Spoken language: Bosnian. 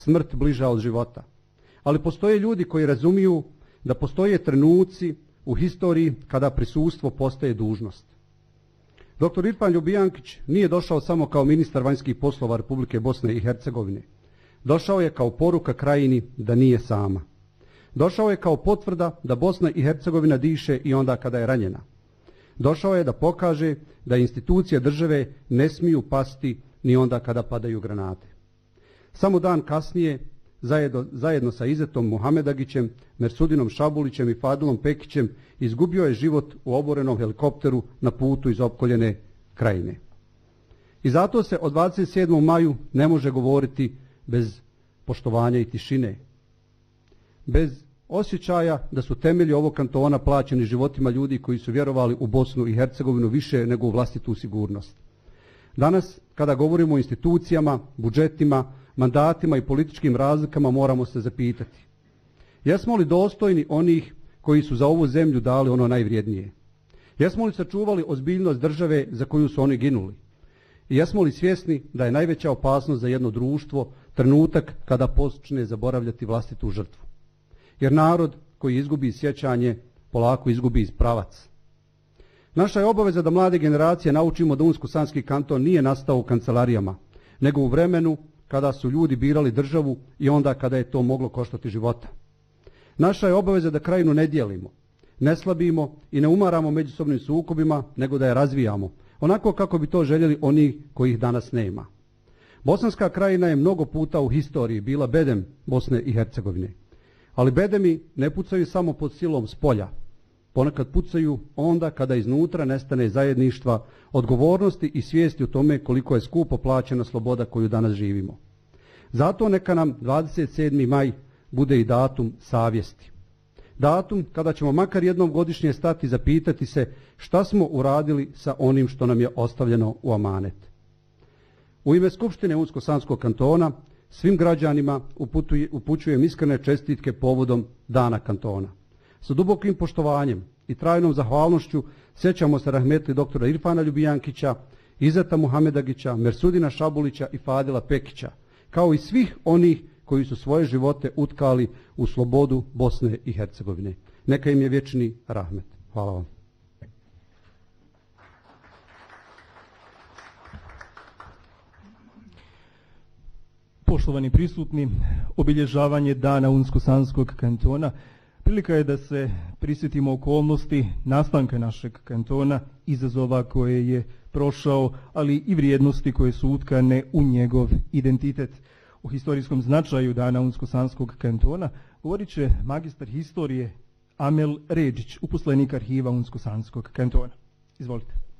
smrt bliža od života. Ali postoje ljudi koji razumiju da postoje trenuci u historiji kada prisustvo postaje dužnost. Dr. Irfan Ljubijankić nije došao samo kao ministar vanjskih poslova Republike Bosne i Hercegovine. Došao je kao poruka krajini da nije sama. Došao je kao potvrda da Bosna i Hercegovina diše i onda kada je ranjena. Došao je da pokaže da institucije države ne smiju pasti ni onda kada padaju granate. Samo dan kasnije, zajedno sa Izetom Muhamedagićem, Mersudinom Šabulićem i Fadilom Pekićem, izgubio je život u oborenom helikopteru na putu iz opkoljene krajine. I zato se o 27. maju ne može govoriti bez poštovanja i tišine, bez osjećaja da su temelji ovog kantona plaćeni životima ljudi koji su vjerovali u Bosnu i Hercegovinu više nego u vlastitu sigurnost. Danas, kada govorimo o institucijama, budžetima, mandatima i političkim razlikama, moramo se zapitati: jesmo li dostojni onih koji su za ovu zemlju dali ono najvrijednije? Jesmo li sačuvali ozbiljnost države za koju su oni ginuli? I jesmo li svjesni da je najveća opasnost za jedno društvo trenutak kada počne zaboravljati vlastitu žrtvu? Jer narod koji izgubi sjećanje polako izgubi pravac. Naša je obaveza da mlade generacije naučimo da Unsko-Sanski kanton nije nastao u kancelarijama, nego u vremenu kada su ljudi birali državu i onda kada je to moglo koštati života. Naša je obaveza da krajinu ne dijelimo, ne slabimo i ne umaramo međusobnim sukobima, nego da je razvijamo, onako kako bi to željeli oni kojih danas nema. Bosanska krajina je mnogo puta u historiji bila bedem Bosne i Hercegovine, ali bedemi ne pucaju samo pod silom spolja. Ponekad pucaju onda kada iznutra nestane zajedništva, odgovornosti i svijesti o tome koliko je skupo plaćena sloboda koju danas živimo. Zato neka nam 27. maj bude i datum savjesti. Datum kada ćemo makar jednom godišnje stati zapitati se šta smo uradili sa onim što nam je ostavljeno u amanet. U ime Skupštine Unsko-Sanskog kantona svim građanima upućujem iskrene čestitke povodom Dana kantona. Sa dubokim poštovanjem i trajnom zahvalnošću sjećamo se rahmetli doktora Irfana Ljubijankića, Izeta Muhamedagića, Mersudina Šabulića i Fadila Pekića, kao i svih onih koji su svoje živote utkali u slobodu Bosne i Hercegovine. Neka im je vječni rahmet. Hvala vam. Poštovani prisutni, obilježavanje Dana Unsko-Sanskog kantona prilika je da se prisjetimo okolnosti nastanka našeg kantona, izazova koje je prošao, ali i vrijednosti koje su utkane u njegov identitet. O historijskom značaju Dana Unsko-Sanskog kantona govorit će magistar historije Amel Redžić, uposlenik arhiva Unsko-Sanskog kantona. Izvolite.